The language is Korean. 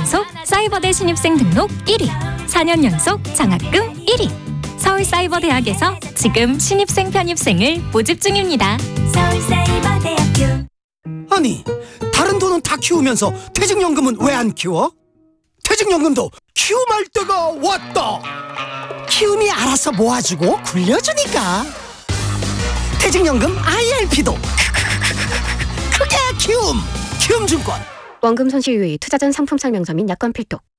연속 사이버대 신입생 등록 1위, 4년 연속 장학금 1위. 서울사이버대학에서 지금 신입생 편입생을 모집 중입니다. 서울사이버대학교. 아니, 다른 돈은 다 키우면서 퇴직연금은 왜 안 키워? 퇴직연금도 키움할 때가 왔다. 키움이 알아서 모아주고 굴려주니까. 퇴직연금 IRP도 크게 키움. 키움증권. 원금 손실 유의, 투자 전 상품 설명서 및 약관 필독.